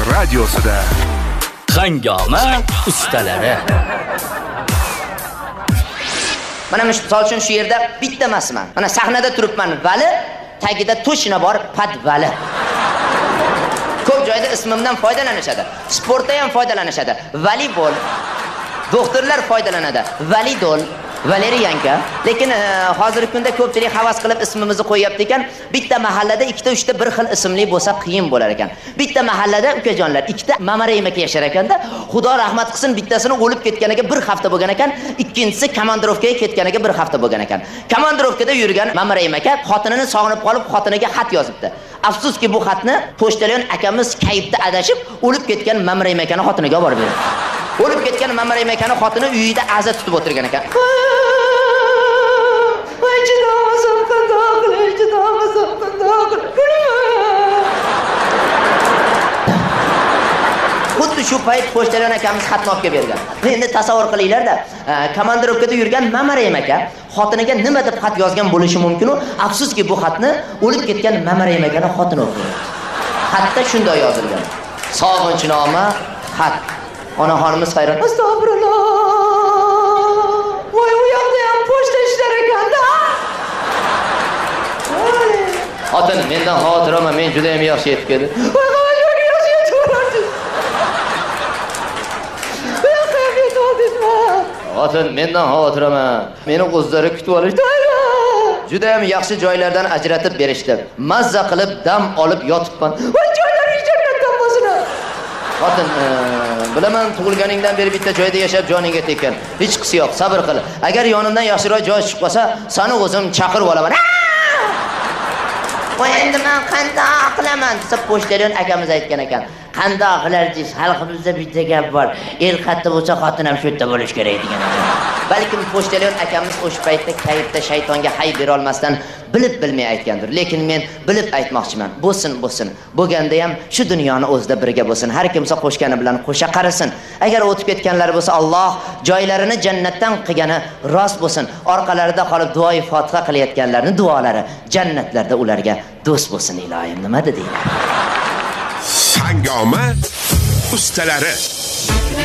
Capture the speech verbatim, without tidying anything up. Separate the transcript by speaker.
Speaker 1: radiosida
Speaker 2: Hangoma ustalari.
Speaker 3: Mana misol uchun shu yerda bitta emasman. Mana sahnada turibman, Vali, tagida to'shina bor, Padvali. Ko'p joyda ismimdan foydalanishadi. Sportda ham foydalanishadi. Volleybol. Doktorlar foydalanadi. Validol, Valeriyanka. Lekin e, hozirgi kunda ko'pchilik havas qilib ismimizni qo'yapti ekan. Bitta mahallada ikkita uchta bir xil ismli bo'lsa qiyin bo'lar ekan. Bitta mahallada ukajonlar ikkita Mamaraymak yashar ekanda, Xudo rahmat qilsin, bittasini o'lib ketganiga bir hafta bo'lgan ekan, ikkinchisi komandirovkaga ketganiga bir hafta bo'lgan ekan. Komandirovkada yurgan Mamaraymak xotinini sog'inib qolib, xotiniga xat yozibdi. Afsuski bu xatni pochtalyon akamiz kayfda adashib, o'lib ketgan Mamaraymakani xotiniga olib berdi. O'lib ketgan Mamaraymakani xotini uyida aza tutib o'tirgan ekan. Voy judomazam qandoq, judomazam qandoq. Xuddi shu payt pochtalyon akamiz xatni olib bergan. Endi tasavvur qilinglar-da, komandirovkada yurgan Mamaraymak xotiniga nima deb xat yozgan bo'lishi mumkin u? Afsuski bu xatni o'lib ketgan Mamaraymakani xotini o'qidi. Xatda shunday yozilgan: Sog'inchnoma xat. Onaxonimiz hayron. Astag'firulloh. Voy, u yoqda ham pochta ishlar ekan-da. Xotin, mendan xavotirman, men juda ham yaxshi yetib keldim. Voy, xavotirga yaxshi yetib borasiz. Men qayerga o'tdingizmi? Xotin, mendan xavotirman. Meni o'zlari kutib olishdi. Juda ham yaxshi joylardan ajratib berishdi. Mazza qilib dam olib yotibman. Voy, joylari jannatdan bo'lsin. Xotin, bilaman, tug'ilganingdan beri bitta joyda yashab joningga tekkan. Hech qisi yo'q, sabr qil. Agar yonimdan yaxshiroq joy chiqib qolsa, seni o'zim chaqirib olaman. Voy, endi men qanday qilaman desa, pochtalyon akamiz aytgan ekan. Qanday qilarsiz? Xalqimizda bitta gap bor. Er katta bo'lsa, xotin ham shu yerda bo'lish kerak degan ekan. Balkim pochtalyon akamiz o'sha paytda kayfda shaytonga hay bera olmasdan bilib bilmay aytgandir. Lekin men bilib aytmoqchiman. Bo'lsin, bo'lsin. Bo'lganda ham shu dunyoni o'zida birga bo'lsin. Har kimsa qo'shgani bilan qo'sha qarasin. Agar o'tib ketganlar bo'lsa, Alloh joylarini jannatdan qilgani rost bo'lsin. Orqalarida qolib duoi Fotiha qilayotganlarning duolari jannatlarda ularga do'st bo'lsin, ilohim. Nima dedinglar?
Speaker 1: Hangoma ustalari.